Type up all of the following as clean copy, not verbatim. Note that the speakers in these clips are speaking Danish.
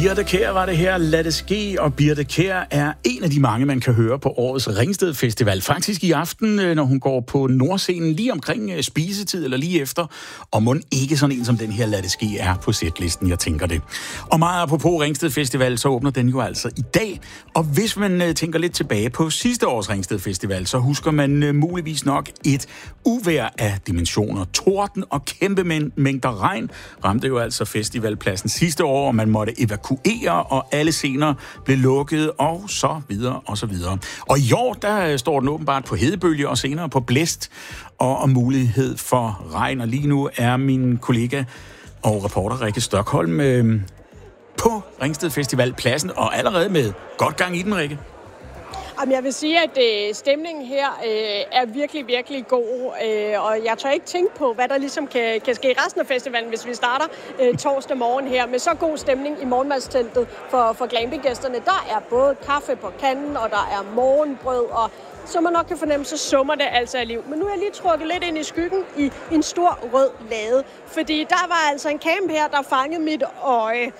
Birthe Kjær var det her, lad det ske, og Birthe Kjær er en af de mange, man kan høre på årets Ringsted Festival. Faktisk i aften, når hun går på Nordscenen lige omkring spisetid eller lige efter, og mon ikke sådan en som den her, lad det ske, er på setlisten, jeg tænker det. Og meget apropos Ringsted Festival, så åbner den jo altså i dag, og hvis man tænker lidt tilbage på sidste års Ringsted Festival, så husker man muligvis nok et uvejr af dimensioner. Torden og kæmpe mængder regn ramte jo altså festivalpladsen sidste år, og man måtte evakuere, og alle scener blev lukket, og så videre, og så videre. Og i år, der står den åbenbart på hedebølge, og senere på blæst, og mulighed for regn. Og lige nu er min kollega og reporter Rikke Stokholm på Ringsted Festivalpladsen, og allerede med godt gang i den, Rikke. Jamen, jeg vil sige, at stemningen her er virkelig, virkelig god, og jeg tør ikke tænke på, hvad der ligesom kan ske i resten af festivalen, hvis vi starter torsdag morgen her med så god stemning i morgenmadsteltet for glampinggæsterne. Der er både kaffe på kanden, og der er morgenbrød, og som man nok kan fornemme, så summer det altså af liv. Men nu er jeg lige trukket lidt ind i skyggen i en stor rød lade, fordi der var altså en camp her, der fangede mit øje.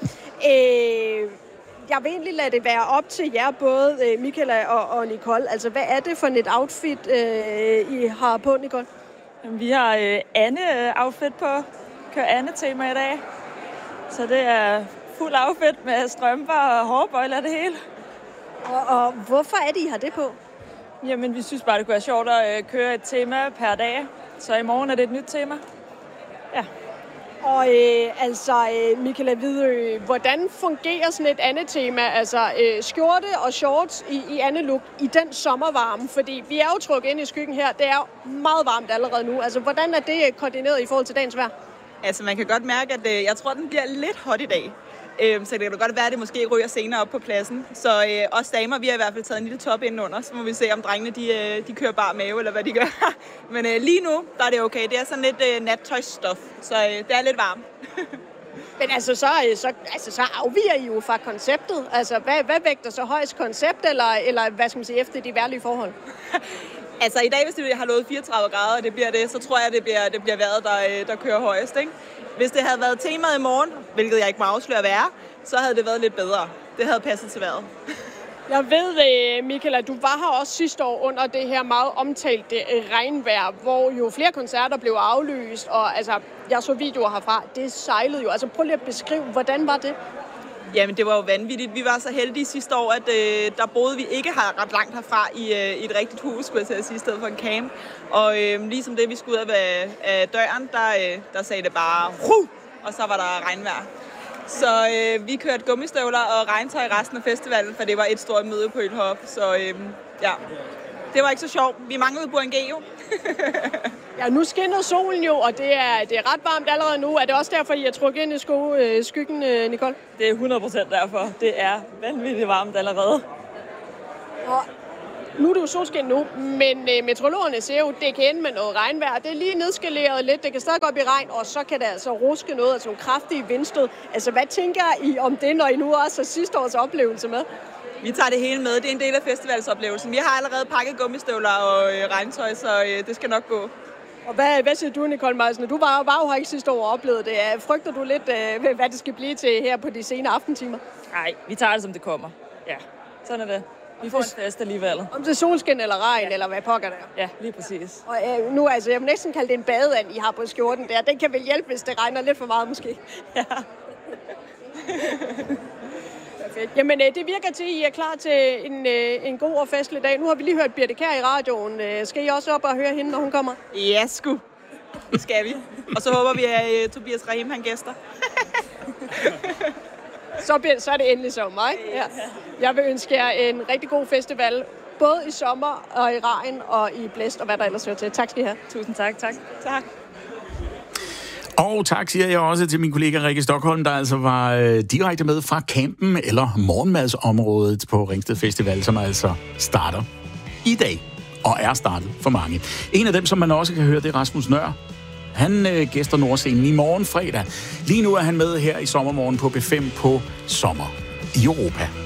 Jeg vil egentlig lade det være op til jer, både Michaela og Nicole. Altså, hvad er det for et outfit, I har på, Nicole? Vi har Anne-outfit på. Kører Anne-tema i dag. Så det er fuld outfit med strømper og hårbøjler og det hele. Og hvorfor er det, I har det på? Jamen, vi synes bare, det kunne være sjovt at køre et tema per dag. Så i morgen er det et nyt tema. Ja. Og Michaela Hvidø, hvordan fungerer sådan et andet tema, altså skjorte og shorts i andet look i den sommervarme? Fordi vi er jo trukket ind i skyggen her, det er jo meget varmt allerede nu. Altså, hvordan er det koordineret i forhold til dagens vejr? Altså, man kan godt mærke, at jeg tror, den bliver lidt hot i dag. Så det kan godt være, at det måske ryger senere op på pladsen. Så os damer, vi har i hvert fald taget en lille top indenunder, så må vi se, om drengene de kører bare mave, eller hvad de gør. Men lige nu, der er det okay. Det er sådan lidt nattøjsstof, så det er lidt varmt. Men altså, så afviger I jo fra konceptet. Altså, hvad vægter så højst, koncept, eller hvad skal man sige, efter de vejrlige forhold? Altså, i dag, hvis det har lovet 34 grader, og det bliver det, så tror jeg, det bliver vejret, der kører højest, ikke? Hvis det havde været temaet i morgen, hvilket jeg ikke må afsløre at være, så havde det været lidt bedre. Det havde passet til vejret. Jeg ved, Michaela, du var her også sidste år under det her meget omtalte regnvejr, hvor jo flere koncerter blev aflyst, og altså, jeg så videoer herfra. Det sejlede jo. Altså, prøv lige at beskrive, hvordan var det? Jamen, det var jo vanvittigt. Vi var så heldige sidste år, at der boede vi ikke ret langt herfra i et rigtigt hus, skulle jeg sige, i stedet for en camp. Og ligesom det, vi skulle ud af døren, der sagde det bare ru, og så var der regnvejr. Så vi kørte gummistøvler og regntøj resten af festivalen, for det var et stort møde på Ølhop. Så ja, det var ikke så sjovt. Vi manglede Burgen jo. Ja, nu skinner solen jo, og det er ret varmt allerede nu. Er det også derfor, I er trukket ind i skyggen, Nicole? Det er 100% derfor. Det er vanvittigt varmt allerede. Og nu er det jo solskin nu, men meteorologerne siger jo, at det kan ende med noget regnvejr. Det er lige nedskaleret lidt, det kan stadig gå op i regn, og så kan det altså ruske noget, altså nogle kraftige vindstød. Altså, hvad tænker I om det, når I nu også har sidste års oplevelse med? Vi tager det hele med. Det er en del af festivalsoplevelsen. Vi har allerede pakket gummistøvler og regntøj, så det skal nok gå. Og hvad siger du, Nicole Meisner? Du var jo her ikke sidste år og oplevede det. Frygter du lidt, hvad det skal blive til her på de sene aftentimer? Nej, vi tager det, som det kommer. Ja, sådan er det. Vi får en fest alligevel. Om det er solskin eller regn, eller hvad pokker der? Ja, lige præcis. Og nu, altså, jeg vil næsten kalde det en badeand, I har på skjorten der. Den kan vel hjælpe, hvis det regner lidt for meget, måske. Ja. Perfekt. Jamen, det virker til, at I er klar til en god og festlig dag. Nu har vi lige hørt Birthe Kjær i radioen. Skal I også op og høre hende, når hun kommer? Ja, sgu. Det skal vi. Og så håber vi, at Tobias Rahim, han gæster. Så er det endelig sommer, ikke? Ja. Jeg vil ønske jer en rigtig god festival, både i sommer og i regn og i blæst og hvad der ellers hører til. Tak skal I have. Tusind tak. Tak. Og tak siger jeg også til min kollega Rikke Stokholm, der altså var direkte med fra campen eller morgenmadsområdet på Ringsted Festival, som altså starter i dag og er startet for mange. En af dem, som man også kan høre, det er Rasmus Nøhr. Han gæster Nordscenen i morgen fredag. Lige nu er han med her i sommermorgen på B5 på Sommer i Europa.